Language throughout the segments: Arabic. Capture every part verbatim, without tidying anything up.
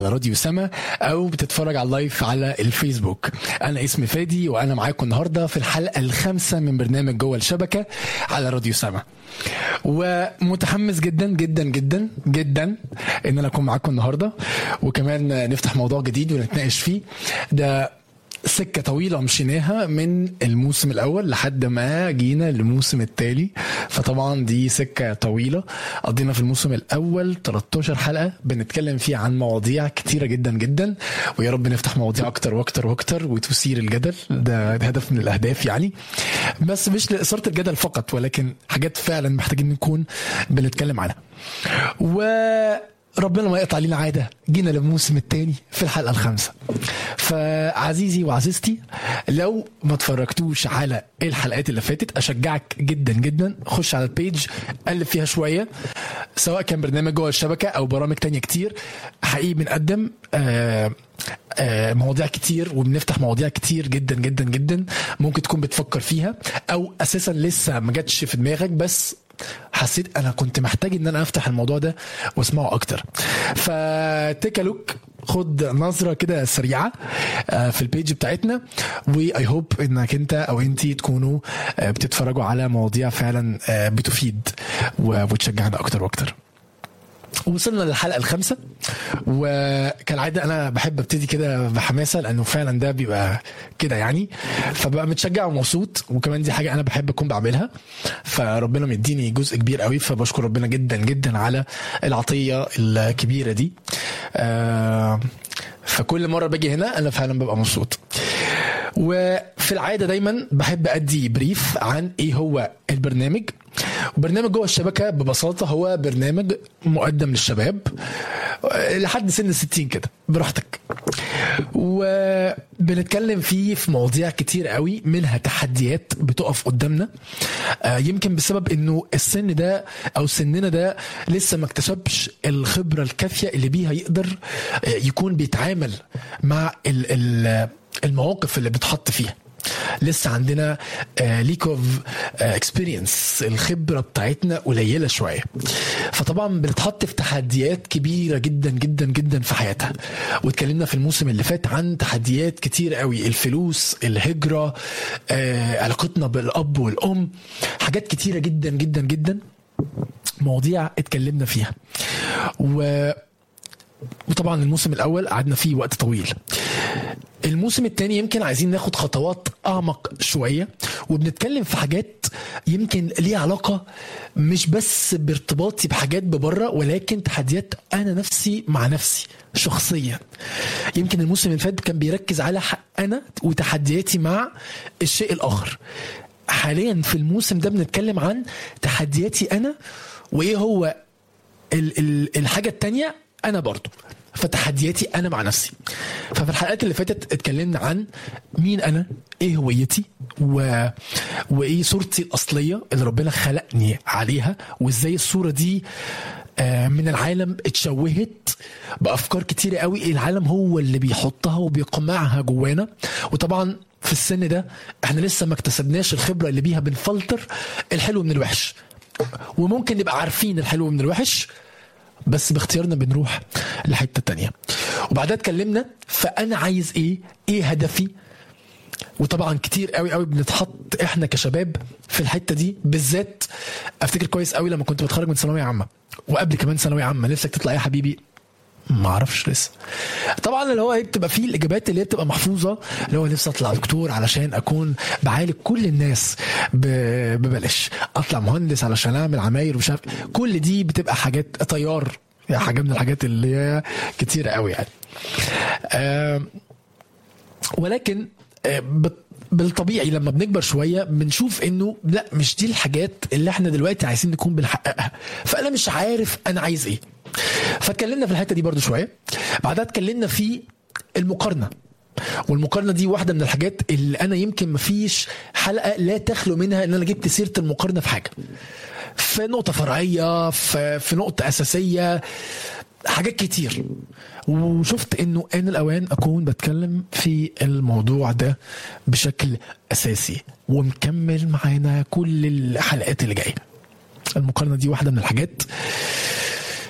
على راديو سما او بتتفرج على اللايف على الفيسبوك. انا اسمي فادي وانا معاكم النهارده في الحلقه الخامسه من برنامج جوه الشبكه على راديو سما، ومتحمس جدا جدا جدا جدا ان انا اكون معاكم النهارده وكمان نفتح موضوع جديد ونتناقش فيه. ده سكة طويلة مشيناها من الموسم الأول لحد ما جينا للموسم التالي، فطبعا دي سكة طويلة. قضينا في الموسم الأول ثلاثة عشر حلقة بنتكلم فيه عن مواضيع كتيرة جدا جدا، ويا رب نفتح مواضيع أكتر وأكتر وأكتر وتثير الجدل. ده, ده هدف من الأهداف يعني، بس مش لإثارة الجدل فقط، ولكن حاجات فعلا محتاجين نكون بنتكلم عنها. و ربنا ما يقطع لنا عادة، جينا للموسم الثاني في الحلقة الخامسة. فعزيزي وعزيزتي، لو ما تفرجتوش على الحلقات اللي فاتت أشجعك جدا جدا خش على البيج قلب فيها شوية، سواء كان برنامج جوه الشبكة أو برامج تانية كتير. حقيقي بنقدم آه آه مواضيع كتير وبنفتح مواضيع كتير جدا جدا جدا ممكن تكون بتفكر فيها أو أساسا لسه ما جاتش في دماغك، بس حسيت انا كنت محتاج ان انا افتح الموضوع ده واسمعه اكتر. فتكلوك خد نظرة كده سريعة في البيج بتاعتنا، واي هوب انك انت او انتي تكونوا بتتفرجوا على مواضيع فعلا بتفيد وتشجعنا اكتر واكتر. وصلنا للحلقة الخامسة، وكالعادة أنا بحب ابتدي كده بحماسة لأنه فعلا ده بيبقى كده يعني، فبقى متشجع ومبسوط، وكمان دي حاجة أنا بحب أكون بعملها، فربنا مديني جزء كبير قوي، فبشكر ربنا جدا جدا على العطية الكبيرة دي. آه فكل مرة باجي هنا أنا فعلا ببقى مبسوط. وفي العادة دايما بحب أدي بريف عن إيه هو البرنامج. وبرنامج جوه الشبكة ببساطة هو برنامج مقدم للشباب لحد سن الستين كده براحتك، وبنتكلم فيه في مواضيع كتير قوي، منها تحديات بتقف قدامنا يمكن بسبب انه السن ده او سننا ده لسه ما اكتسبش الخبرة الكافية اللي بيها يقدر يكون بيتعامل مع المواقف اللي بتحط فيها. لسه عندنا ليك اوف اكسبيرينس، الخبره بتاعتنا قليله شويه، فطبعا بنتحط في تحديات كبيره جدا جدا جدا في حياتها. واتكلمنا في الموسم اللي فات عن تحديات كتير قوي، الفلوس، الهجره، علاقتنا بالاب والام، حاجات كتيره جدا جدا جدا مواضيع اتكلمنا فيها. و وطبعا الموسم الاول قعدنا فيه وقت طويل. الموسم الثاني يمكن عايزين ناخد خطوات اعمق شويه، وبنتكلم في حاجات يمكن ليها علاقه مش بس بارتباطي بحاجات ببره، ولكن تحديات انا نفسي مع نفسي شخصيا. يمكن الموسم اللي فات كان بيركز على انا وتحدياتي مع الشيء الاخر. حاليا في الموسم ده بنتكلم عن تحدياتي انا وايه هو ال- ال- الحاجه التانية انا برضو، فتحدياتي انا مع نفسي. ففي الحلقات اللي فاتت اتكلمنا عن مين انا، ايه هويتي، و... وايه صورتي الاصليه اللي ربنا خلقني عليها، وازاي الصوره دي من العالم اتشوهت بافكار كتيره قوي العالم هو اللي بيحطها وبيقمعها جوانا. وطبعا في السن ده احنا لسه ما اكتسبناش الخبره اللي بيها بنفلتر الحلو من الوحش، وممكن نبقى عارفين الحلو من الوحش بس باختيارنا بنروح لحتة تانية. وبعدها اتكلمنا فأنا عايز ايه، ايه هدفي. وطبعا كتير قوي قوي بنتحط احنا كشباب في الحتة دي بالذات. افتكر كويس قوي لما كنت بتخرج من ثانوية عامة، وقبل كمان ثانوية عامة، نفسك تطلع ايه يا حبيبي؟ ما اعرفش لسه. طبعا اللي هو هي بتبقى فيه الاجابات اللي هي بتبقى محفوظه، اللي هو نفسي اطلع دكتور علشان اكون بعالج كل الناس ببلاش، اطلع مهندس علشان اعمل عماير ومش عارف. كل دي بتبقى حاجات طيار، يعني حاجه من الحاجات اللي هي كتيره قوي يعني. أه ولكن أه بالطبيعي لما بنكبر شوية بنشوف انه لا، مش دي الحاجات اللي احنا دلوقتي عايزين نكون بنحققها، فانا مش عارف انا عايز ايه. فاتكلمنا في الحتة دي برضو شوية. بعدها اتكلمنا في المقارنة، والمقارنة دي واحدة من الحاجات اللي انا يمكن مفيش حلقة لا تخلو منها ان انا جبت سيرة المقارنة في حاجة، في نقطة فرعية، في, في نقطة اساسية، حاجات كتير. وشفت انه ان الاوان اكون بتكلم في الموضوع ده بشكل اساسي ومكمل معانا كل الحلقات اللي جايه. المقارنه دي واحده من الحاجات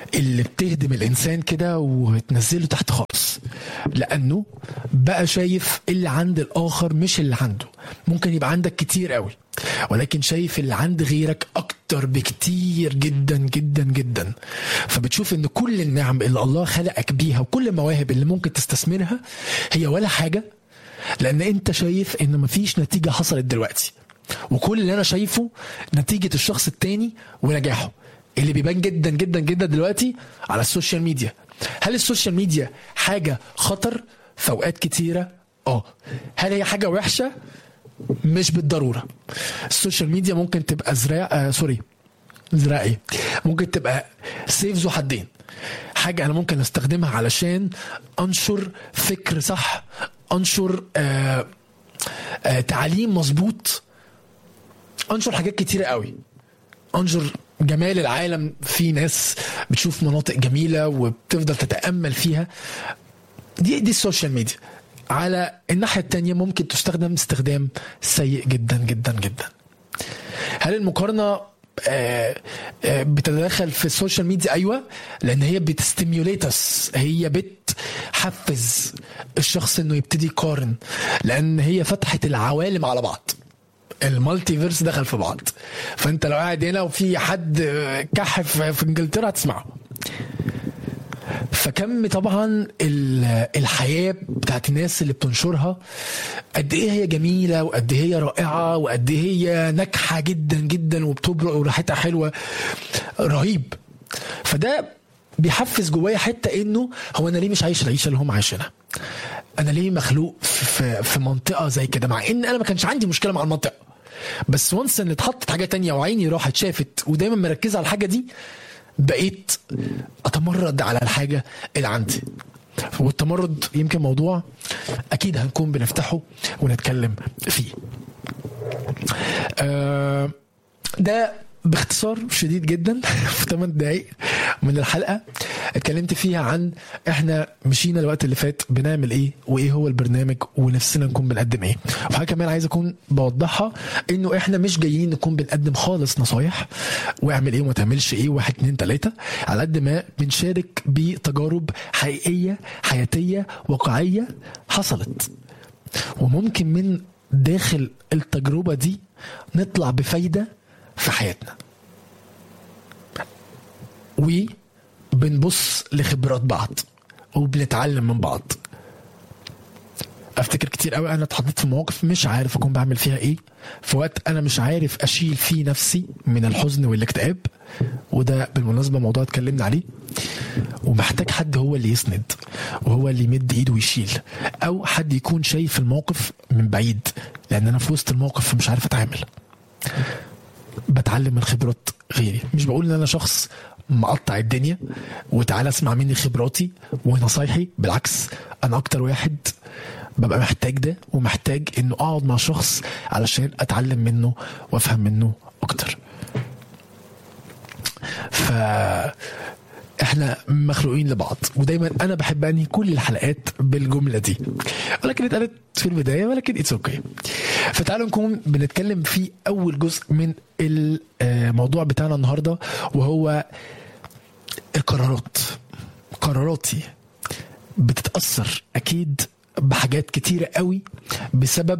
اللي بتهدم الانسان كده وتنزله تحت خالص، لانه بقى شايف اللي عند الاخر مش اللي عنده. ممكن يبقى عندك كتير قوي، ولكن شايف اللي عند غيرك اكتر بكتير جدا جدا جدا. فبتشوف ان كل النعم اللي الله خلقك بيها وكل المواهب اللي ممكن تستثمرها هي ولا حاجة، لان انت شايف ان مفيش نتيجة حصلت دلوقتي، وكل اللي انا شايفه نتيجة الشخص التاني ونجاحه اللي بيبان جدا جدا جدا دلوقتي على السوشيال ميديا. هل السوشيال ميديا حاجة خطر؟ في اوقات كتيرة اه. هل هي حاجة وحشة؟ مش بالضرورة. السوشيال ميديا ممكن تبقى زراع آه سوري زراع ايه ممكن تبقى سيف ذو حدين. حاجة انا ممكن استخدمها علشان انشر فكر صح، انشر آه آه تعليم مظبوط، انشر حاجات كتيرة قوي، انشر جمال العالم. في ناس بتشوف مناطق جميلة وبتفضل تتأمل فيها. دي دي السوشيال ميديا. على الناحية التانية ممكن تستخدم استخدام سيء جدا جدا جدا. هل المقارنة آه آه بتتدخل في السوشيال ميديا؟ أيوة، لأن هي بتستيميوليتس، هي بتحفز الشخص إنه يبتدي يقارن، لأن هي فتحت العوالم على بعض، المالتي فيرس دخل في بعض. فأنت لو قاعد هنا وفي حد كحف في إنجلترا هتسمعه. فكم طبعا الحياة بتاعت الناس اللي بتنشرها قد ايه هي جميلة وقد ايه هي رائعة وقد ايه هي ناجحة جدا جدا وبتبرق وريحتها حلوة رهيب. فده بيحفز جوايا حتة انه هو انا ليه مش عايش العيشة اللي هم عايشينها؟ انا ليه مخلوق في, في منطقة زي كده؟ مع ان انا ما كانش عندي مشكلة مع المنطقة، بس وانس ان اتحطت حاجة تانية وعيني راحت شافت ودايما مركزة على الحاجة دي، بقيت اتمرد على الحاجة اللي عندي. والتمرد يمكن موضوع اكيد هنكون بنفتحه ونتكلم فيه. آه ده باختصار شديد جدا في ثمانية دقايق من الحلقة اتكلمت فيها عن احنا مشينا الوقت اللي فات بنعمل ايه وايه هو البرنامج ونفسنا نكون بنقدم ايه. وحاجة كمان عايز اكون بوضحها انه احنا مش جايين نكون بنقدم خالص نصايح واعمل ايه وما تعملش ايه واحد اتنين تلاتة، على قد ما بنشارك بتجارب حقيقية حياتية واقعية حصلت، وممكن من داخل التجربة دي نطلع بفايدة في حياتنا، وبنبص لخبرات بعض وبنتعلم من بعض. افتكر كتير قوي انا اتحطيت في مواقف مش عارف اكون بعمل فيها ايه، في وقت انا مش عارف اشيل فيه نفسي من الحزن والاكتئاب، وده بالمناسبة موضوع اتكلمنا عليه، ومحتاج حد هو اللي يسند وهو اللي يمد ايده ويشيل، او حد يكون شايف الموقف من بعيد، لان انا في وسط الموقف مش عارف اتعامل. بتعلم من خبرات غيري. مش بقول ان انا شخص مقطع الدنيا وتعالى اسمع مني خبراتي ونصايحي، بالعكس انا اكتر واحد ببقى محتاج ده، ومحتاج انه اقعد مع شخص علشان اتعلم منه وافهم منه اكتر. ف احنا مخلوقين لبعض، ودايما انا بحب انهي كل الحلقات بالجمله دي، ولكن اتقالت في البدايه، ولكن اتس اوكي. فتعالوا نكون بنتكلم في اول جزء من الموضوع بتاعنا النهارده، وهو القرارات. قراراتي بتتاثر اكيد بحاجات كتيره قوي بسبب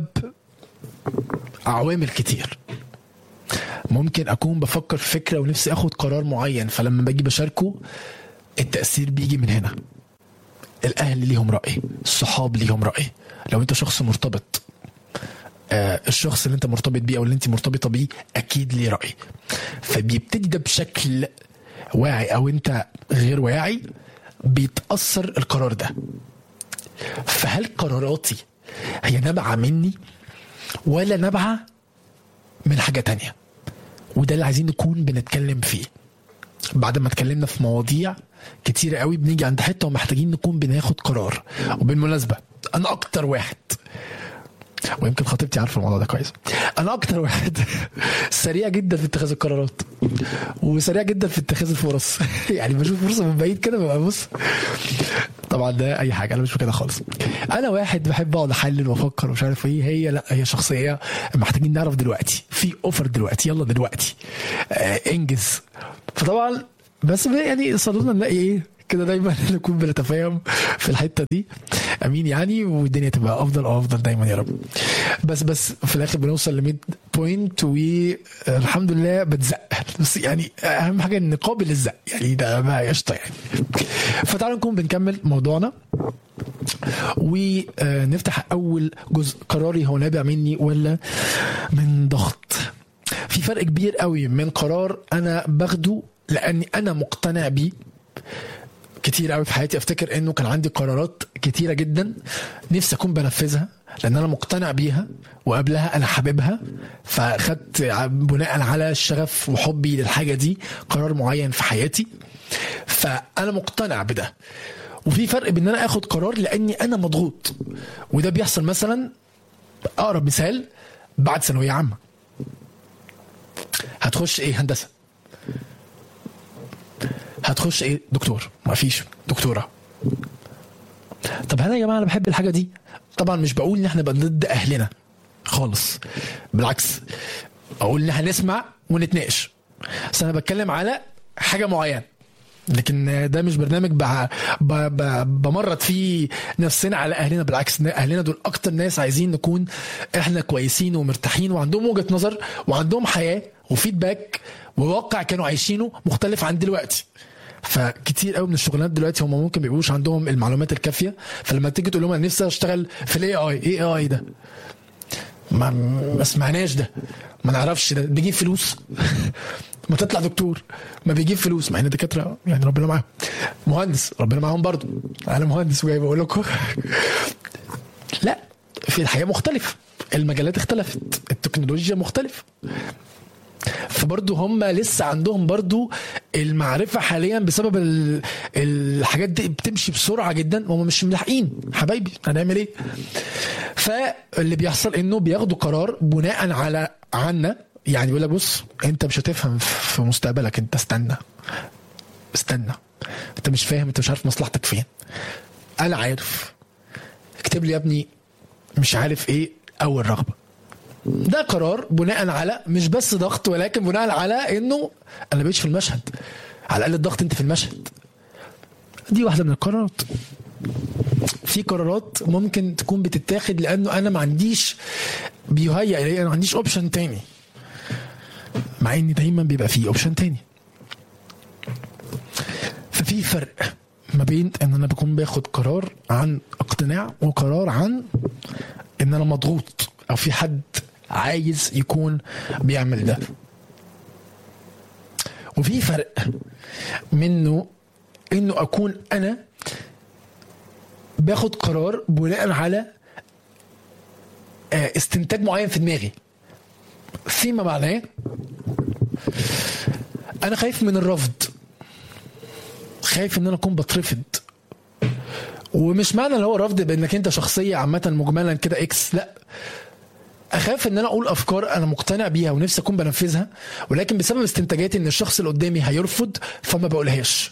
عوامل كتير. ممكن اكون بفكر في فكره ونفسي اخد قرار معين، فلما باجي بشاركه التأثير بيجي من هنا. الاهل ليهم رأي، الصحاب ليهم رأي، لو انت شخص مرتبط آه الشخص اللي انت مرتبط بيه او اللي انت مرتبطة بيه اكيد ليه رأي. فبيبتدي ده بشكل واعي او انت غير واعي بيتأثر القرار ده. فهل قراراتي هي نبعة مني ولا نبعة من حاجة تانية؟ وده اللي عايزين نكون بنتكلم فيه. بعد ما اتكلمنا في مواضيع كتيرة قوي، بنيجي عند حتة ومحتاجين نكون بناخد قرار. وبالمناسبة انا اكتر واحد، ويمكن خطيبتي عارفه الموضوع ده كويس، انا اكتر واحد سريع جدا في اتخاذ القرارات وسريع جدا في اتخاذ الفرص. يعني بشوف فرصة من بعيد كده ببقى بص، طبعا ده اي حاجه، انا مش كده خالص. انا واحد بحب اقعد احلل وافكر ومش عارف ايه. هي لا، هي شخصيه محتاجين نعرف دلوقتي، في اوفر دلوقتي، يلا دلوقتي آه انجز. فطبعا بس يعني صدقنا نلاقي ايه كده دايما نكون بنتفاهم في الحته دي. امين يعني، والدنيا تبقى افضل او افضل دايما يا رب. بس بس في الاخر بنوصل لميد بوينت والحمد لله بتزق، بس يعني اهم حاجه ان قابل للزق يعني، ده بقى قشطه يعني. فتعالوا نكون بنكمل موضوعنا ونفتح اول جزء. قراري هو نابع مني ولا من ضغط؟ في فرق كبير قوي من قرار انا باخده لاني انا مقتنع بيه. كتير قوي في حياتي افتكر انه كان عندي قرارات كتيره جدا نفسي اكون بنفذها لان انا مقتنع بيها، وقبلها انا حاببها، فاخدت بناء على الشغف وحبي للحاجه دي قرار معين في حياتي، فانا مقتنع بده. وفي فرق بين ان انا اخد قرار لاني انا مضغوط، وده بيحصل مثلا اقرب مثال بعد ثانويه عامه. هتخش ايه؟ هندسه. هتخش ايه؟ دكتور. ما فيش دكتوره. طب هل يا جماعه انا بحب الحاجه دي؟ طبعا مش بقول ان احنا بقى ضد اهلنا خالص، بالعكس اقول ان احنا نسمع ونتناقش، بس انا بتكلم على حاجه معينه، لكن ده مش برنامج ب... ب... ب... بمرض فيه نفسنا على اهلنا. بالعكس اهلنا دول اكتر ناس عايزين نكون احنا كويسين ومرتاحين، وعندهم وجهه نظر وعندهم حياه وفيدباك وواقع كانوا عايشينه مختلف عن دلوقتي. فكتير قوي من الشغلانات دلوقتي هم ممكن بيبقوش عندهم المعلومات الكافيه، فلما تيجي تقول لهم انا نفسي اشتغل في الاي اي، ايه اي اي ده؟ ما ما سمعناش ده، ما نعرفش ده بيجيب فلوس. ما تطلع دكتور ما بيجيب فلوس، مع ان الدكاتره يعني ربنا معاهم. مهندس ربنا معاهم برضو، انا مهندس وجاي بقول لكم لا، في الحياه مختلف، المجالات اختلفت، التكنولوجيا مختلفه، فبرضو هم لسه عندهم برضو المعرفة حاليا بسبب الحاجات دي بتمشي بسرعة جدا، وهم مش ملاحقين. حبايبي هنعمل ايه؟ فاللي بيحصل انه بياخدوا قرار بناء على عنا، يعني بيقول لك بص انت مش هتفهم في مستقبلك، انت استنى استنى، انت مش فاهم، انت مش عارف مصلحتك فين، انا عارف، اكتب لي يا ابني مش عارف ايه اول رغبة. ده قرار بناء على مش بس ضغط، ولكن بناء على انه انا بقيتش في المشهد، على الاقل الضغط انت في المشهد. دي واحده من القرارات. في قرارات ممكن تكون بتتاخد لانه انا ما عنديش بيهيأ الي، انا ما عنديش اوبشن تاني، مع ان دايما بيبقى فيه اوبشن تاني. ففي فرق ما بين ان انا بكون باخد قرار عن اقتناع وقرار عن ان انا مضغوط او في حد عايز يكون بيعمل ده. وفي فرق منه انه اكون انا باخد قرار بناء على استنتاج معين في دماغي، فيما معناه انا خايف من الرفض، خايف ان انا اكون بترفض. ومش معنى اللي هو رفض بانك انت شخصيه عامه مجملا كده اكس، لا، اخاف ان انا اقول افكار انا مقتنع بيها ونفسي اكون بنفذها، ولكن بسبب استنتاجاتي ان الشخص اللي قدامي هيرفض فما بقولهاش،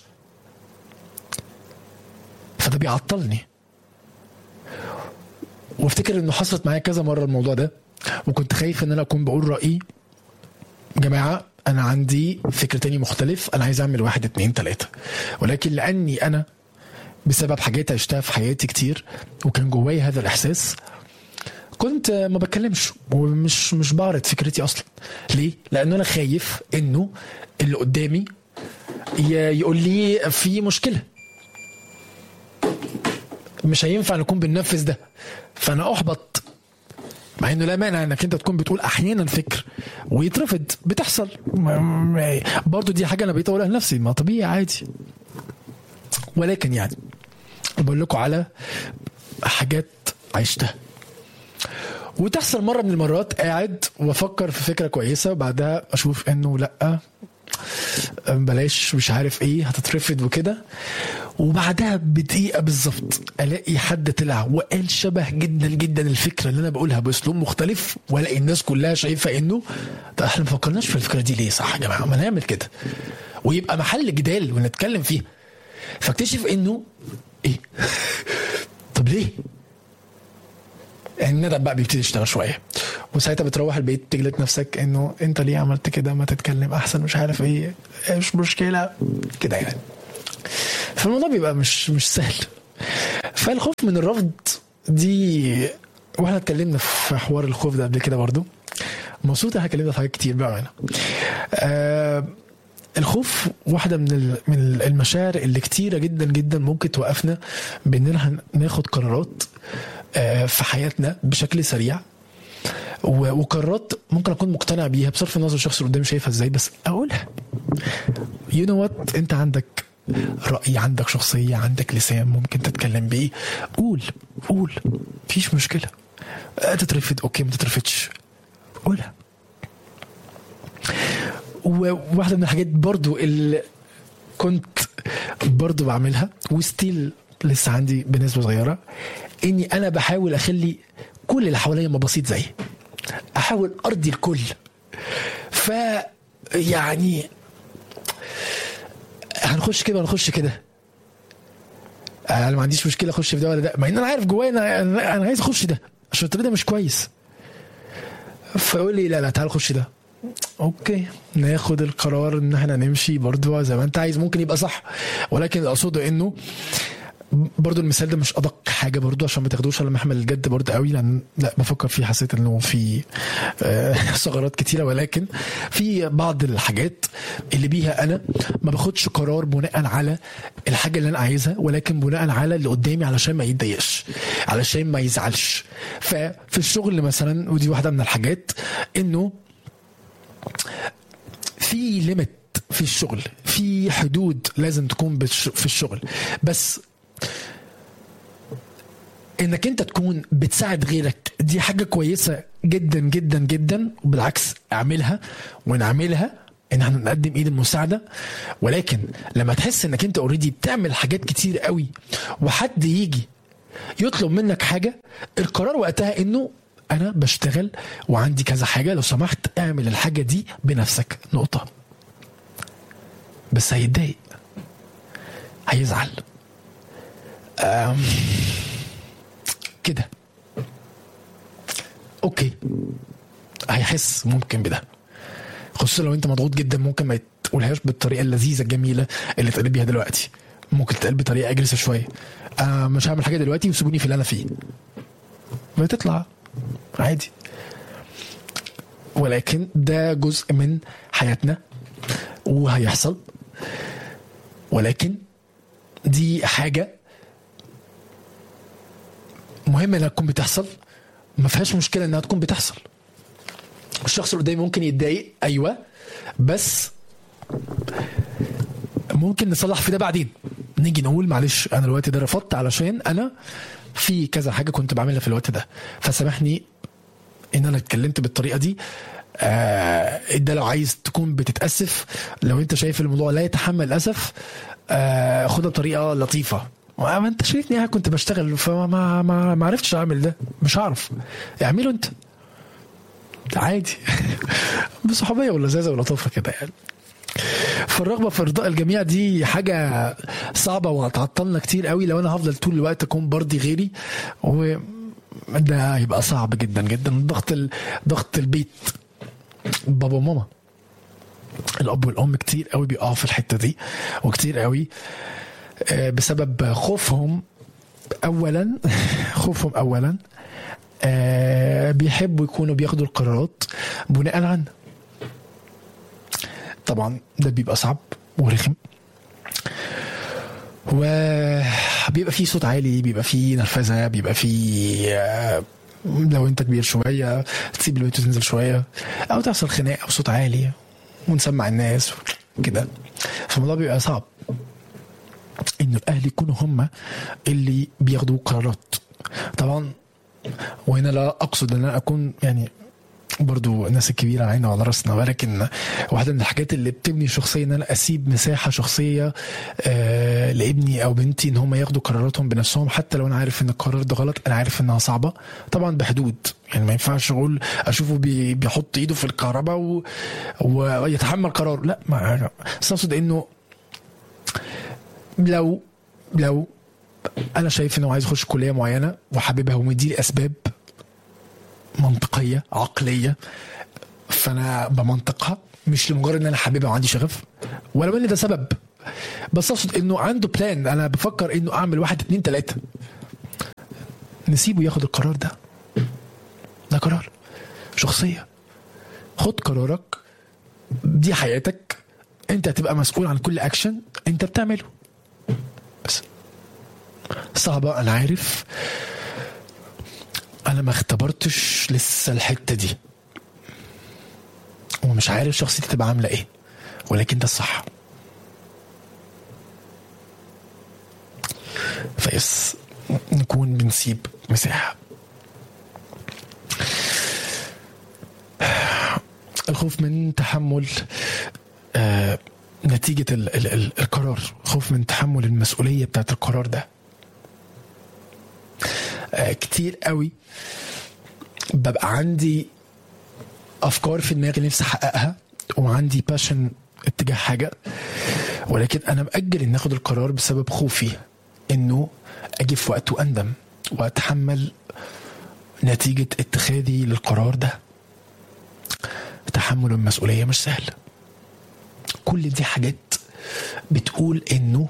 فده بيعطلني. وافتكر انه حصلت معايا كذا مره الموضوع ده، وكنت خايف ان انا اكون بقول رايي جماعه انا عندي فكر تاني مختلف، انا عايز اعمل واحد اتنين تلاته، ولكن لاني انا بسبب حاجات عشتها في حياتي كتير وكان جواي هذا الاحساس، كنت ما بتكلمش ومش مش بعرض فكرتي اصلا. ليه؟ لانه انا خايف انه اللي قدامي يقول لي في مشكله، مش هينفع نكون بننفذ ده، فانا احبط. مع انه لا مانع انك انت تكون بتقول احيانا فكر ويترفض، بتحصل برضو، دي حاجه انا بقيت اقولها لنفسي، ما طبيعي عادي. ولكن يعني بقول لكم على حاجات عشتها، وتحصل مرة من المرات قاعد وافكر في فكرة كويسة وبعدها اشوف انه لا بلاش مش عارف ايه هتترفض وكده، وبعدها بدقيقة بالظبط الاقي حد طلع وقال شبه جدا جدا الفكرة اللي انا بقولها باسلوب مختلف، والاقي الناس كلها شايفة انه طب احنا ما فكرناش في الفكرة دي ليه؟ صح يا جماعة ما نعمل كده، ويبقى محل جدال ونتكلم فيها. فاكتشف انه ايه طب ليه؟ يعني الندم بقى بيبتدي يشتغل شويه، وساعتها بتروح البيت تجلد نفسك انه انت ليه عملت كده، ما تتكلم احسن، مش عارف ايه، مش مشكله كده يعني. فالموضوع بيبقى مش مش سهل. فالخوف من الرفض دي، واحنا اتكلمنا في حوار الخوف ده قبل كده برضو، مبسوط احنا اتكلمنا في حاجات كتير بقى هنا. آه الخوف واحدة من من المشاعر اللي كتيرة جدا جدا ممكن توقفنا باننا ناخد قرارات آه في حياتنا بشكل سريع، وقرارات ممكن اكون مقتنع بيها بصرف النظر الشخص اللي قدامي شايفها ازاي، بس اقولها. يو نو وات، انت عندك رأي، عندك شخصية، عندك لسان ممكن تتكلم بيه، قول قول مفيش مشكلة. تترفض اوكي، ما تترفضش قولها. وواحدة من الحاجات برضو اللي كنت برضو بعملها وستيل لسه عندي بنسبة صغيرة، اني انا بحاول اخلي كل اللي حواليا ما بسيط زي، احاول ارضي الكل. ف يعني هنخش كده هنخش كده، انا ما عنديش مشكله اخش في ده ولا ده، مع ان انا عارف جوايا انا انا عايز اخش ده عشان الطريق ده مش كويس. فيقول لي لا لا تعال خش ده، اوكي ناخد القرار ان احنا نمشي برضو زي ما انت عايز، ممكن يبقى صح، ولكن اقصده انه برضو المثال ده مش ادق حاجه برضو عشان ما تاخدوش على محمل الجد برضو قوي، لان لا بفكر فيه حسيت انه في ثغرات كتيره، ولكن في بعض الحاجات اللي بيها انا ما باخدش قرار بناء على الحاجه اللي انا عايزها، ولكن بناء على اللي قدامي علشان ما يتضايقش، علشان ما يزعلش. ففي الشغل مثلا، ودي واحده من الحاجات، انه في ليميت في الشغل، في حدود لازم تكون في الشغل، بس انك انت تكون بتساعد غيرك دي حاجة كويسة جدا جدا جدا، وبالعكس اعملها ونعملها ان احنا نقدم ايد المساعدة. ولكن لما تحس انك انت اوريدي بتعمل حاجات كتير قوي وحد يجي يطلب منك حاجة، القرار وقتها انه انا بشتغل وعندي كذا حاجة، لو سمحت اعمل الحاجة دي بنفسك، نقطة. بس هيتضايق، هيزعل كده، اوكي هيحس ممكن بده، خصوصا لو انت مضغوط جدا، ممكن ما تقولهاش بالطريقه اللذيذه الجميله اللي تقول بيها دلوقتي، ممكن تقول بطريقه اجريسيف شويه، آه مش هعمل حاجه دلوقتي وسيبوني في اللي انا فيه، بتطلع عادي. ولكن ده جزء من حياتنا وهيحصل، ولكن دي حاجه مهمة انها تكون بتحصل، ما فيهاش مشكلة انها تكون بتحصل. الشخص اللي قدامي ممكن يتضايق، ايوه، بس ممكن نصلح في ده بعدين، نيجي نقول معلش انا الوقت ده رفضت علشان انا في كذا حاجة كنت بعملها في الوقت ده، فسامحني ان انا اتكلمت بالطريقة دي. آه ده لو عايز تكون بتتأسف، لو انت شايف الموضوع لا يتحمل الأسف، آه خدها بطريقة لطيفة. ما انت شايفني انا كنت بشتغل فما ما ما, ما عرفتش اعمل ده، مش هعرف، اعمله انت عادي بصحوبيه ولذاذه ولطافه كده يعني. فالرغبه في ارضاء الجميع دي حاجه صعبه وهتعطلنا كتير قوي لو انا هفضل طول الوقت اكون برضي غيري، وده هيبقى صعب جدا جدا. ضغط ال... ضغط البيت، بابا وماما، الاب والام كتير قوي بيقعوا في الحته دي، وكتير قوي بسبب خوفهم اولا خوفهم اولا أه بيحبوا يكونوا بياخدوا القرارات بناء عنه. طبعا ده بيبقى صعب ورخم، وبيبقى فيه صوت عالي، بيبقى فيه نرفزه، بيبقى فيه أه لو انت كبير شويه تسيب البيت وتنزل شويه، او تحصل خناقه او صوت عالي ونسمع الناس كده. فالموضوع بيبقى صعب انه الاهل يكونوا هم اللي بياخدوا قرارات. طبعا وهنا لا اقصد ان انا اكون يعني برضو الناس الكبيرة علينا وعلى رأسنا، ولكن واحدة من الحاجات اللي بتبني شخصية ان انا اسيب مساحة شخصية آه لابني او بنتي ان هم ياخدوا قراراتهم بنفسهم، حتى لو انا عارف ان القرار ده غلط، انا عارف انها صعبة طبعا بحدود، يعني ما ينفعش اقول اشوفه بي بيحط ايده في الكهرباء و... ويتحمل قرار، لا، ما اقصد انه لو لو انا شايف انه عايز اخش كليه معينه وحاببها ومديلي اسباب منطقيه عقليه، فانا بمنطقها مش لمجرد ان انا حبيبها وعندي شغف ولا ان ده سبب، بس اقصد انه عنده بلان. انا بفكر انه اعمل واحد اتنين تلاته، نسيبه ياخد القرار ده. ده قرار شخصيه، خد قرارك، دي حياتك، انت هتبقى مسؤول عن كل اكشن انت بتعمله. بس صعبه انا عارف، انا ما اختبرتش لسه الحته دي ومش عارف شخصيتي تبقى عامله ايه، ولكن ده الصح. فيس نكون بنسيب مساحه. الخوف من تحمل آه نتيجة ال ال ال القرار، خوف من تحمل المسؤولية بتاعت القرار ده. آه كتير قوي ببقى عندي أفكار في دماغي نفسي أحققها وعندي باشن اتجاه حاجة، ولكن أنا مأجل إن أخد القرار بسبب خوفي إنه أجي في وقت وأندم وأتحمل نتيجة اتخاذي للقرار ده. تحمل المسؤولية مش سهل. كل دي حاجات بتقول انه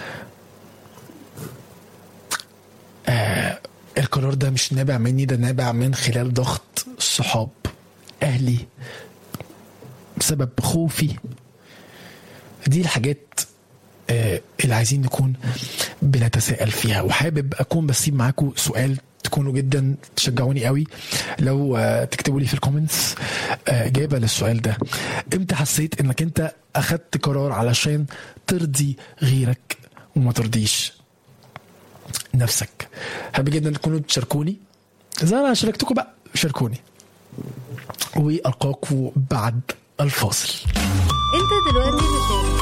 آه القرار ده مش نابع مني، ده نابع من خلال ضغط الصحاب، اهلي، بسبب خوفي. دي الحاجات آه اللي عايزين نكون بنتساءل فيها. وحابب اكون بسيب معاكم سؤال تكونوا جدا تشجعوني قوي لو تكتبوا لي في الكومنتس اجابه للسؤال ده. امتى حسيت انك انت اخدت قرار علشان ترضي غيرك وما ترضيش نفسك؟ حابب جدا تكونوا تشاركوني زي انا شاركتكم بقى، شاركوني. والقاكم بعد الفاصل. انت دلوقتي بتابع